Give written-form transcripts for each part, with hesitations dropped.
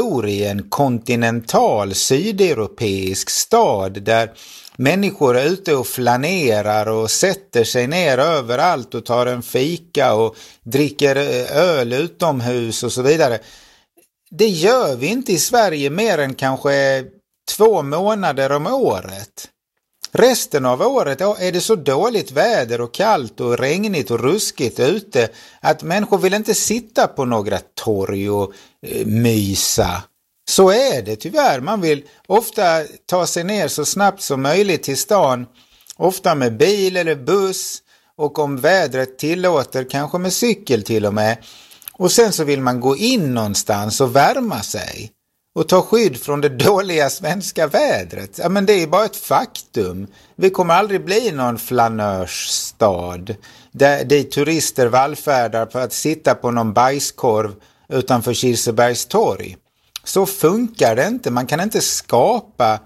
bor i en kontinental sydeuropeisk stad där människor är ute och flanerar och sätter sig ner överallt och tar en fika och dricker öl utomhus och så vidare. Det gör vi inte i Sverige mer än kanske 2 månader om året. Resten av året är det så dåligt väder och kallt och regnigt och ruskigt ute att människor vill inte sitta på några torg och mysa. Så är det tyvärr. Man vill ofta ta sig ner så snabbt som möjligt till stan, ofta med bil eller buss och om vädret tillåter kanske med cykel till och med. Och sen så vill man gå in någonstans och värma sig och ta skydd från det dåliga svenska vädret. Ja, men det är bara ett faktum. Vi kommer aldrig bli någon flanörsstad där turister vallfärdar för att sitta på någon bajskorv utanför Kirsebergs torg. Så funkar det inte. Man kan inte skapa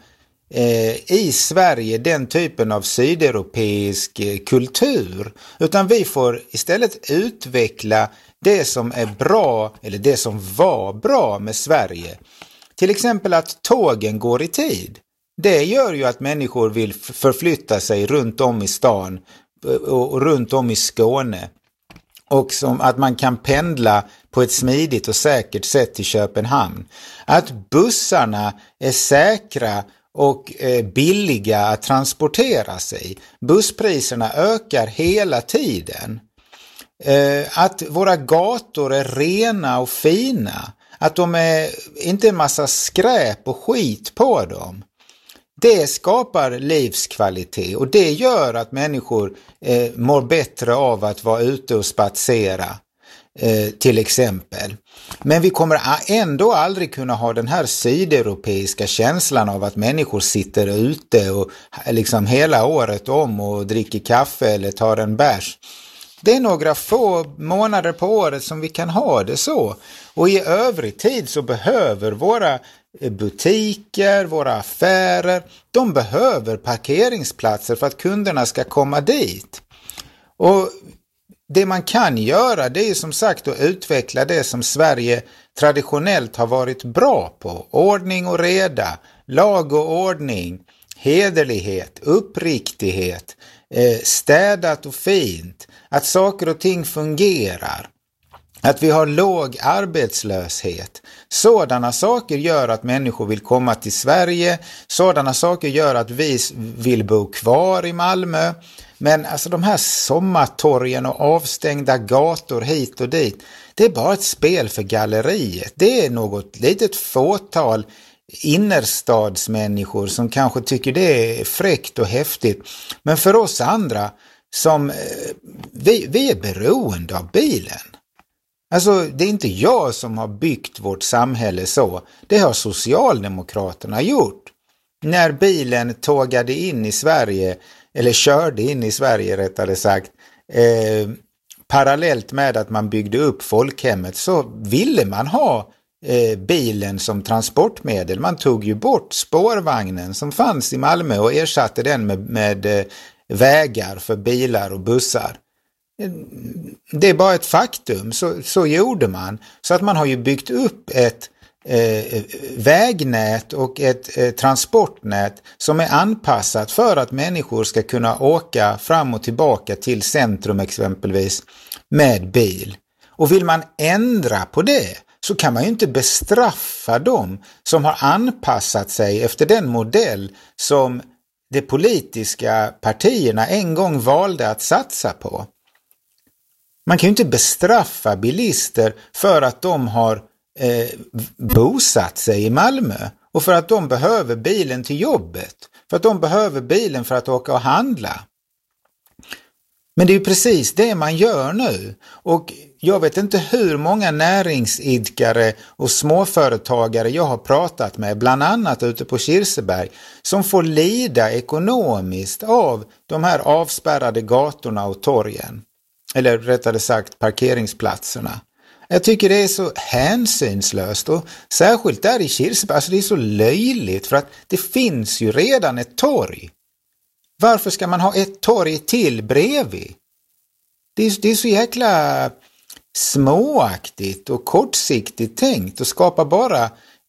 i Sverige den typen av sydeuropeisk kultur. Utan vi får istället utveckla det som är bra eller det som var bra med Sverige. Till exempel att tågen går i tid. Det gör ju att människor vill förflytta sig runt om i stan och runt om i Skåne. Och som att man kan pendla på ett smidigt och säkert sätt till Köpenhamn. Att bussarna är säkra och billiga att transportera sig. Busspriserna ökar hela tiden. Att våra gator är rena och fina. Att de är inte en massa skräp och skit på dem. Det skapar livskvalitet och det gör att människor mår bättre av att vara ute och spatsera till exempel. Men vi kommer ändå aldrig kunna ha den här sydeuropeiska känslan av att människor sitter ute och liksom hela året om och dricker kaffe eller tar en bärs. Det är några få månader på året som vi kan ha det så. Och i övrig tid så behöver våra butiker, våra affärer, de behöver parkeringsplatser för att kunderna ska komma dit. Och det man kan göra, det är som sagt att utveckla det som Sverige traditionellt har varit bra på. Ordning och reda, lag och ordning, hederlighet, uppriktighet, städat och fint, att saker och ting fungerar, att vi har låg arbetslöshet. Sådana saker gör att människor vill komma till Sverige, sådana saker gör att vi vill bo kvar i Malmö. Men alltså de här sommartorgen och avstängda gator hit och dit, det är bara ett spel för galleriet. Det är något litet fåtal innerstadsmänniskor som kanske tycker det är fräckt och häftigt. Men för oss andra, som vi är beroende av bilen. Alltså det är inte jag som har byggt vårt samhälle så. Det har Socialdemokraterna gjort. När bilen tågade in i Sverige, eller körde in i Sverige rättare sagt, parallellt med att man byggde upp folkhemmet, så ville man ha bilen som transportmedel. Man tog ju bort spårvagnen som fanns i Malmö och ersatte den med vägar för bilar och bussar. Det är bara ett faktum. Så gjorde man. Så att man har ju byggt upp ett vägnät och ett transportnät som är anpassat för att människor ska kunna åka fram och tillbaka till centrum exempelvis med bil. Och vill man ändra på det, så kan man ju inte bestraffa dem som har anpassat sig efter den modell som de politiska partierna en gång valde att satsa på. Man kan ju inte bestraffa bilister för att de har bosatt sig i Malmö och för att de behöver bilen till jobbet, för att de behöver bilen för att åka och handla. Men det är ju precis det man gör nu. Och jag vet inte hur många näringsidkare och småföretagare jag har pratat med, bland annat ute på Kirseberg, som får lida ekonomiskt av de här avspärrade gatorna och torgen. Eller rättare sagt parkeringsplatserna. Jag tycker det är så hänsynslöst, och särskilt där i Kirseberg, alltså det är så löjligt, för att det finns ju redan ett torg. Varför ska man ha ett torg till bredvid? Det är så jäkla småaktigt och kortsiktigt tänkt och skapar bara